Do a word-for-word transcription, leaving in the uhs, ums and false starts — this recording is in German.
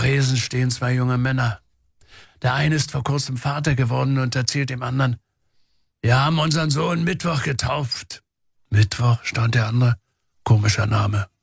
Tresen stehen zwei junge Männer. Der eine ist vor kurzem Vater geworden und erzählt dem anderen: Wir haben unseren Sohn Mittwoch getauft. Mittwoch, stand der andere. Komischer Name.